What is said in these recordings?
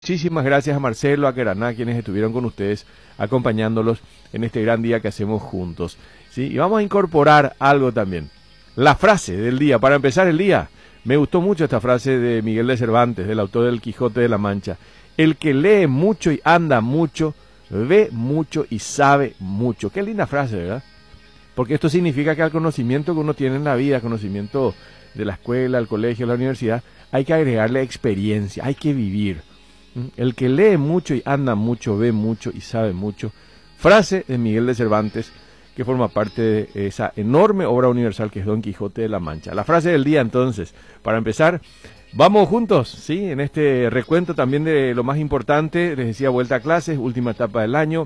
Muchísimas gracias a Marcelo, a Queraná, quienes estuvieron con ustedes acompañándolos en este gran día que hacemos juntos. ¿Sí? Y vamos a incorporar algo también. La frase del día, para empezar el día. Me gustó mucho esta frase de Miguel de Cervantes, del autor del Quijote de la Mancha. El que lee mucho y anda mucho, ve mucho y sabe mucho. Qué linda frase, ¿verdad? Porque esto significa que al conocimiento que uno tiene en la vida, conocimiento de la escuela, el colegio, la universidad, hay que agregarle experiencia, hay que vivir. El que lee mucho y anda mucho, ve mucho y sabe mucho. Frase de Miguel de Cervantes, que forma parte de esa enorme obra universal que es Don Quijote de la Mancha. La frase del día, entonces, para empezar, vamos juntos, ¿sí? En este recuento también de lo más importante, les decía, vuelta a clases, última etapa del año.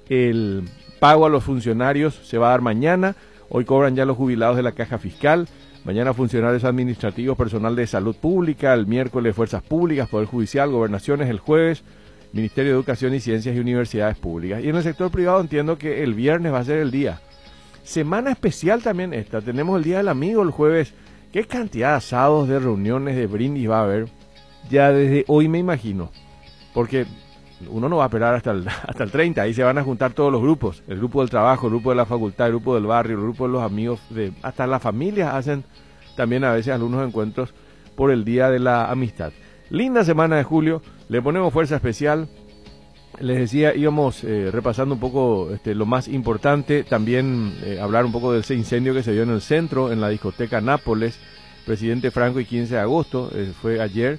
El pago a los funcionarios se va a dar mañana. Hoy cobran ya los jubilados de la caja fiscal. Mañana funcionarios administrativos, personal de salud pública, el miércoles fuerzas públicas, Poder Judicial, gobernaciones, el jueves, Ministerio de Educación y Ciencias y universidades públicas. Y en el sector privado entiendo que el viernes va a ser el día. Semana especial también esta, tenemos el Día del Amigo el jueves. ¿Qué cantidad de asados, de reuniones, de brindis va a haber? Ya desde hoy me imagino, porque uno no va a esperar hasta el 30, ahí se van a juntar todos los grupos, el grupo del trabajo, el grupo de la facultad, el grupo del barrio, el grupo de los amigos, hasta las familias hacen también a veces algunos encuentros por el Día de la Amistad. Linda semana de julio, le ponemos fuerza especial, les decía, íbamos repasando un poco lo más importante, también hablar un poco de ese incendio que se dio en el centro, en la discoteca Nápoles, Presidente Franco y 15 de agosto, fue ayer,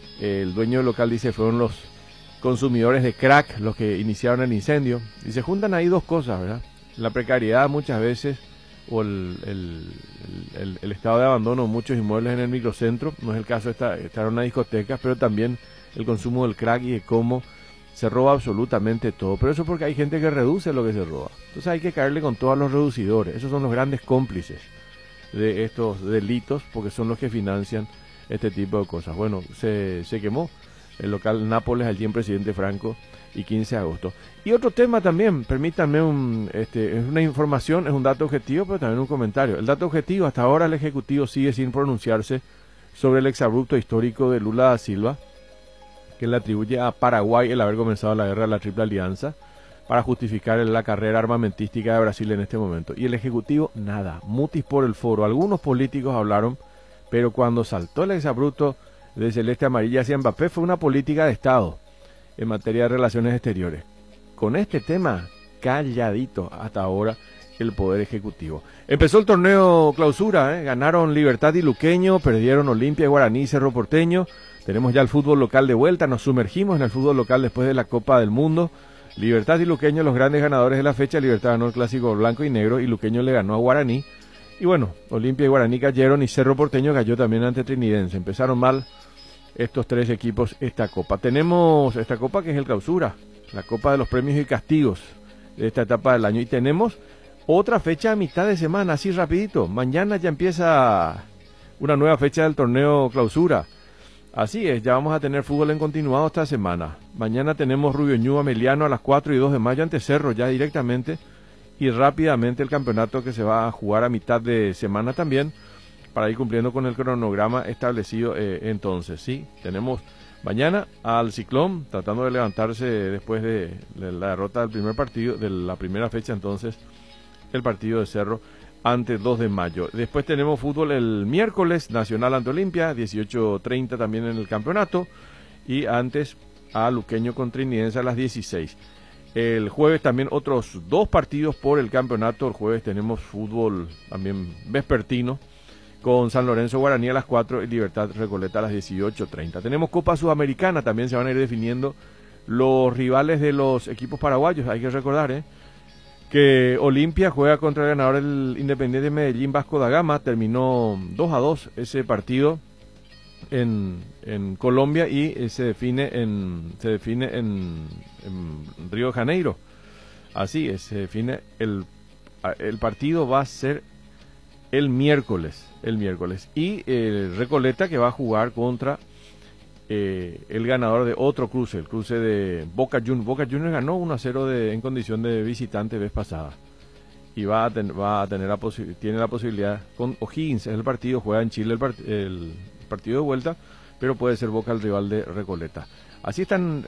el dueño del local dice fueron los consumidores de crack los que iniciaron el incendio, y se juntan ahí dos cosas, ¿verdad? La precariedad muchas veces, o el estado de abandono de muchos inmuebles en el microcentro, no es el caso de estar en una discoteca, pero también el consumo del crack y de cómo se roba absolutamente todo, pero eso porque hay gente que reduce lo que se roba, entonces hay que caerle con todos los reducidores, esos son los grandes cómplices de estos delitos, porque son los que financian este tipo de cosas. Bueno, se quemó el local Nápoles allí en Presidente Franco y 15 de agosto. Y otro tema también, permítanme, es una información, es un dato objetivo, pero también un comentario. El dato objetivo, hasta ahora el Ejecutivo sigue sin pronunciarse sobre el exabrupto histórico de Lula da Silva, que le atribuye a Paraguay el haber comenzado la guerra de la Triple Alianza para justificar la carrera armamentística de Brasil en este momento. Y el Ejecutivo, nada, mutis por el foro. Algunos políticos hablaron, pero cuando saltó el exabrupto de celeste amarilla hacia Mbappé fue una política de Estado en materia de relaciones exteriores. Con este tema, calladito hasta ahora el Poder Ejecutivo. Empezó el torneo clausura, ganaron Libertad y Luqueño, perdieron Olimpia y Guaraní y Cerro Porteño. Tenemos ya el fútbol local de vuelta, nos sumergimos en el fútbol local después de la Copa del Mundo. Libertad y Luqueño, los grandes ganadores de la fecha. Libertad ganó el clásico blanco y negro y Luqueño le ganó a Guaraní. Y bueno, Olimpia y Guaraní cayeron y Cerro Porteño cayó también ante Trinidense. Empezaron mal estos tres equipos esta copa. Tenemos esta copa que es el clausura, la copa de los premios y castigos de esta etapa del año. Y tenemos otra fecha a mitad de semana, así rapidito. Mañana ya empieza una nueva fecha del torneo clausura. Así es, ya vamos a tener fútbol en continuado esta semana. Mañana tenemos Rubio Ñu Ameliano a las 4 y 2 de mayo ante Cerro ya directamente. Y rápidamente el campeonato que se va a jugar a mitad de semana también, para ir cumpliendo con el cronograma establecido entonces, ¿sí? Tenemos mañana al Ciclón, tratando de levantarse después de la derrota del primer partido, de la primera fecha entonces, el partido de Cerro ante 2 de mayo. Después tenemos fútbol el miércoles, Nacional ante Olimpia, 18:30 también en el campeonato, y antes a Luqueño con Trinidense a las 16. El jueves también otros 2 partidos por el campeonato, el jueves tenemos fútbol también vespertino, con San Lorenzo Guaraní a las 4 y Libertad Recoleta a las 18:30. Tenemos Copa Sudamericana, también se van a ir definiendo los rivales de los equipos paraguayos. Hay que recordar que Olimpia juega contra el ganador del Independiente Medellín Vasco da Gama. Terminó 2-2 ese partido en Colombia y se define en Río de Janeiro. Así es, se define el partido va a ser el miércoles. Y Recoleta que va a jugar contra el ganador de otro cruce, el cruce de Boca Juniors. Boca Juniors ganó 1-0 en condición de visitante vez pasada. Y tiene la posibilidad con O'Higgins, es el partido, juega en Chile el partido de vuelta, pero puede ser Boca el rival de Recoleta. Así están